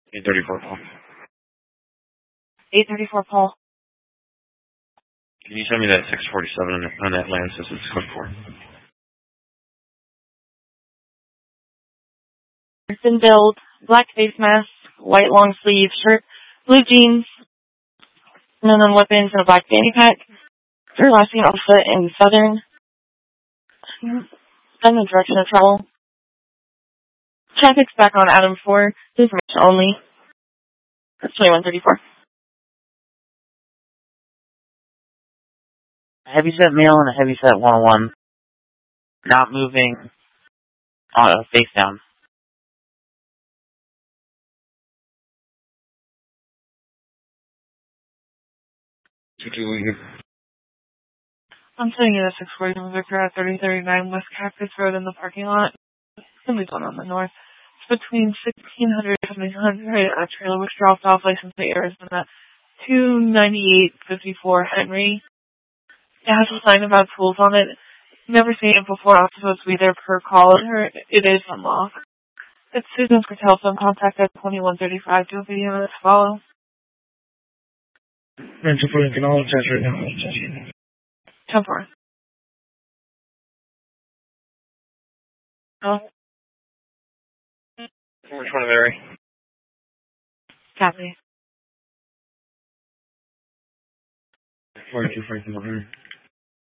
834, Paul. 834, Paul. Can you send me that 647 on that land system it's code for? Thin build, black face mask, white long sleeve shirt, blue jeans, unknown weapons, and a black fanny pack. Her last name Alpha in Southern. I'm in direction of travel. Traffic's back on Adam 4. Information only. That's 2134. Heavyset male and a heavyset 101. Not moving. Face down. I'm sitting in a 640 Victor at 3039 West Cactus Road in the parking lot. Somebody's going on the north. It's between 1600 and 1700. A trailer was dropped off license plate Arizona 29854 Henry. It has a sign about tools on it. Never seen it before. I'm supposed to be there per call. It is unlocked. It's Susan's for telephone contact at 2135. Do a video minutes follow. Rental for Lincoln, all test right now. 10-4. Oh. Which one, Mary? Copy. 42, 41.